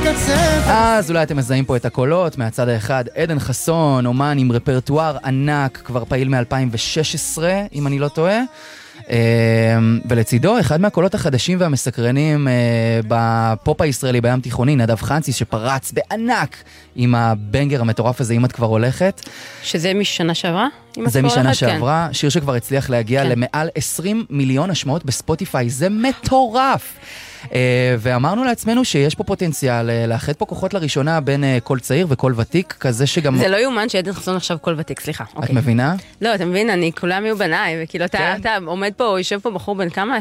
אז אולי אתם מזהים פה את הקולות מהצד האחד, עדן חסון, אומן עם רפרטואר ענק, כבר פעיל מ-2016 אם אני לא טועה, ולצידו אחד מהקולות החדשים והמסקרנים בפופ הישראלי בים תיכוני, נדב חנציס שפרץ בענק עם הבנגר המטורף הזה, אם את כבר הולכת, שזה משנה שעברה? זה משנה שעברה, שיר שכבר הצליח להגיע למעל 20 מיליון השמעות בספוטיפיי, זה מטורף. ואמרנו לעצמנו שיש פה פוטנציאל לאחד פה כוחות לראשונה בין כל צעיר וכל ותיק, כזה שגם... זה לא יאומן שעדן חסון עכשיו כל ותיק, סליחה. את מבינה? לא, אתה מבין, כולם יהיו בניי, וכאילו אתה עומד פה, יושב פה בחור בן כמה?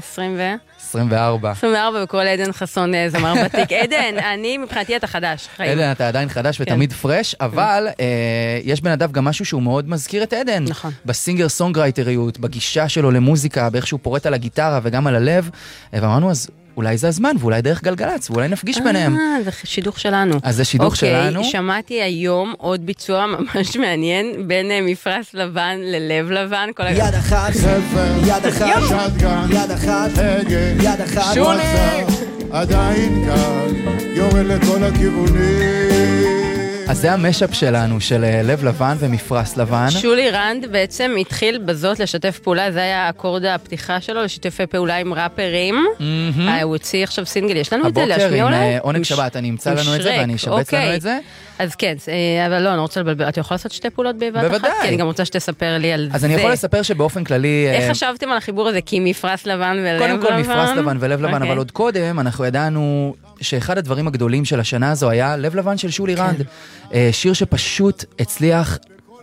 24, וכל עדן חסון זמר ותיק. עדן, אני מבחינתי אתה חדש. עדן, אתה עדיין חדש ותמיד פרש, אבל יש בנדב גם משהו שהוא מאוד מזכיר את עדן. נכון. בסינגר סונגרייטריות, בגישה שלו למוזיקה, באיך שהוא פורט על הגיטרה וגם על הלב, ואמרנו אז אולי זה הזמן, ואולי דרך גלגלץ, ואולי נפגיש ביניהם. זה שידוך שלנו. אז זה שידוך שלנו. אוקיי, שמעתי היום עוד ביצוע ממש מעניין, בין מפרש לבן ללב לבן. יד אחת, יד אחת, יד אחת, יד אחת. שולי! עדיין כאן, יורד לכל הכיוונים. אז זה המשאפ שלנו, של לב לבן ומפרס לבן. שולי רנד בעצם התחיל בזאת לשתף פעולה, זה היה אקורד הפתיחה שלו, לשתף פעולה עם ראפרים. הוא הוציא עכשיו סינגל, יש לנו את זה להשמיע אולי? הבוקר עם עונג שבת, אני אמצא לנו את זה ואני אשבץ לנו את זה. אז כן, אבל לא, אני רוצה לבלבל, אתה יכול לעשות שתי פעולות בבת אחת? בוודאי. כי אני גם רוצה שתספר לי על זה. אז אני יכול לספר שבאופן כללי... איך חשבתם על החיבור הזה? כי מפרס לבן ולב לבן? קודם כל מפרס לבן ולב לבן, אבל עוד קודם אנחנו ידענו שאחד הדברים הגדולים של השנה הזו היה לב לבן של שולי רנד. שיר שפשוט הצליח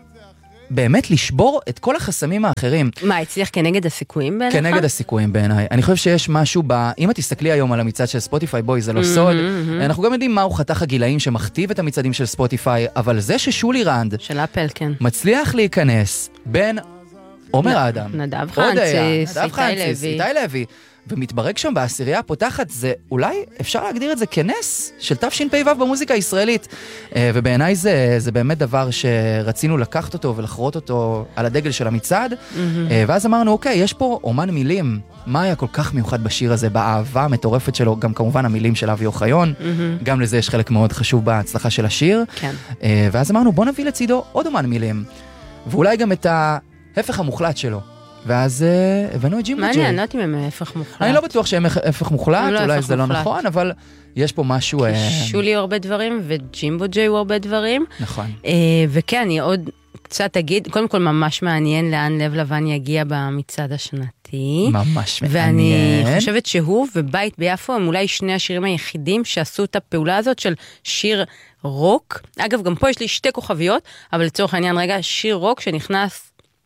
באמת לשבור את כל החסמים האחרים. מה, הצליח כנגד הסיכויים בעיניך? כנגד הסיכויים בעיניי. אני חושב שיש משהו אם את תסתכלי היום על המצעד של ספוטיפיי, בואי, זה לא סוד. אנחנו גם יודעים מהו חתך הגילאים שמכתיב את המצעדים של ספוטיפיי, אבל זה ששולי רנד של אפל, כן. מצליח להיכנס בין עומר אדם, נדב חנציס, איתי לוי, ומתברג שם בעשירייה הפותחת, זה אולי אפשר להגדיר את זה כנס של תשפ"ו במוזיקה הישראלית, ובעיניי זה באמת דבר שרצינו לקחת אותו ולחרות אותו על הדגל של המצעד, ואז אמרנו, אוקיי, יש פה אומן מילים, מה היה כל כך מיוחד בשיר הזה, באהבה המטורפת שלו, גם כמובן המילים של אבי אוחיון, גם לזה יש חלק מאוד חשוב בהצלחה של השיר, ואז אמרנו, בוא נביא לצידו עוד אומן מילים, ואולי גם את ההפך המוחלט שלו. ואז הבנו את ג'ימבו ג'יי. מעניין, לא יודעת אם הם הפך מוחלט. אני לא בטוח שהם הפך מוחלט, אולי זה לא נכון, אבל יש פה משהו... שולי הוא הרבה דברים, וג'ימבו ג'יי הוא הרבה דברים. נכון. וכן, אני עוד קצת אגיד, קודם כל ממש מעניין לאן לב לבן יגיע במצעד השנתי. ממש מעניין. ואני חושבת שהוא ובית ביפו הם אולי שני השירים היחידים שעשו את הפעולה הזאת של שיר רוק. אגב, גם פה יש לי שתי כוכביות, אבל לצורך העניין רגע, שיר רוק שנכנס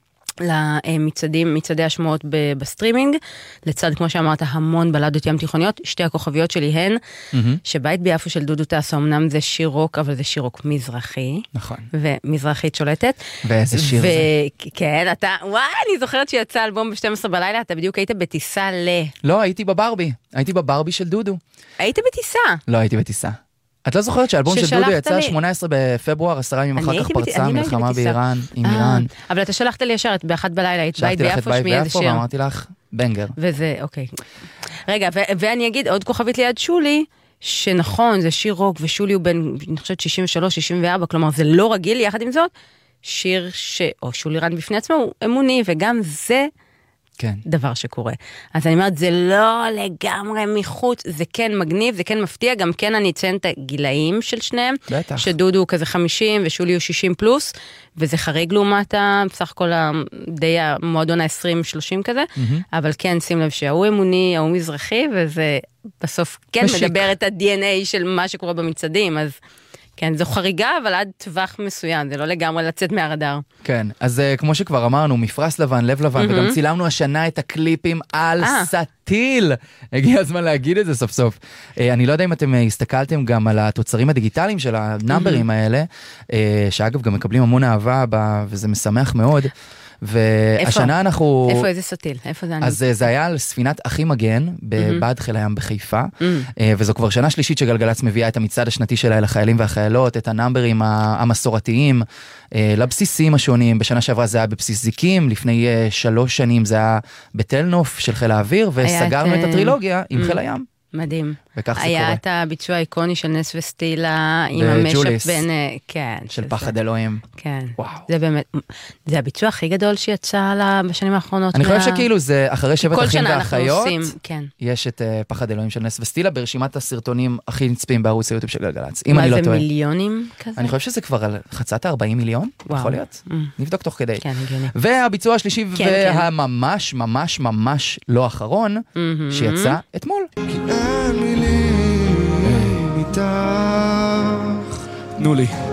מצעדי השמעות בסטרימינג, לצד, כמו שאמרת, המון בלדות ים תיכוניות. שתי הכוכביות שלי הן, שבית ביפו של דודו טסה, אמנם זה שיר רוק, אבל זה שיר רוק מזרחי. נכון. ומזרחית שולטת. ואיזה שיר זה. כן, וואי, אני זוכרת שיצא אלבום ב-12 בלילה, אתה בדיוק היית בטיסה לא, הייתי בברבי של דודו. היית בטיסה? לא, הייתי בטיסה. את לא זוכרת שהאלבום של דודו יצא 18 בפברואר, 10 ימים אחר כך פרצה מלחמה באיראן, עם איראן. אבל אתה שלחת לי ישר, באחת בלילה, היית בית ביפו, שמי איזה שיר. ואמרתי לך, בנגר. וזה, אוקיי. רגע, ואני אגיד, עוד כוכבית ליד שולי, שנכון, זה שיר רוק, ושולי הוא בין, אני חושבת, 63, 64, כלומר, זה לא רגיל, יחד עם זאת, שיר או שולי רנד בפני עצמו, הוא אמוני, וגם זה כן. דבר שקורה. אז אני אומרת, זה לא לגמרי מחוץ, זה כן מגניב, זה כן מפתיע, גם כן אני אציין את הגילאים של שניהם, בטח. שדודו הוא כזה 50 ושולי הוא 60 פלוס, וזה חריג לעומת בסך הכל די המועדון ה-20-30 כזה, אבל כן, שים לב שההוא אמוני, ההוא מזרחי, וזה בסוף כן משיק. מדבר את ה-DNA של מה שקורה במצעדים, אז כן, זו חריגה, אבל עד טווח מסוים, זה לא לגמרי לצאת מהרדאר. כן, אז כמו שכבר אמרנו, מפרס לבן, לב לבן, וגם צילמנו השנה את הקליפים על סטיל. הגיע הזמן להגיד את זה סוף סוף. אני לא יודע אם אתם הסתכלתם גם על התוצרים הדיגיטליים של הנאמברים האלה, שאגב גם מקבלים המון אהבה, וזה משמח מאוד. והשנה אנחנו... איפה איזה סטיל? איפה זה אני? אז זה היה על ספינת אחי מגן, בבה"ד חיל הים בחיפה, וזו כבר שנה שלישית שגלגלץ מביאה את המצעד השנתי שלה לחיילים והחיילות, את הנאמברים המסורתיים, לבסיסים השונים. בשנה שעברה זה היה בבסיס זיקים, לפני 3 שנים זה היה בתל נוף של חיל האוויר, וסגרנו את הטרילוגיה עם חיל הים. מדהים. וכך זה קורה. היה את הביצוע האיקוני של נס וסטילה, עם המשאפ בין, כן. של פחד אלוהים. כן. וואו. זה באמת, זה הביצוע הכי גדול שיצא בשנים האחרונות. אני חושב שכאילו זה, אחרי שבט אחים ואחיות, כן. יש את פחד אלוהים של נס וסטילה, ברשימת הסרטונים הכי נצפים בערוץ היוטיוב של גלגלצ. אם אני לא טועה. מה זה מיליונים כזה? אני חושב שזה כבר על חצת 40 מיליון, יכול להיות? נבדוק תוך כדי. כן, הגיוני. והביצוע השלישי והממש ממש ממש לא אחרון, שיצא אתמול. אין מילים איתך. תנו לי.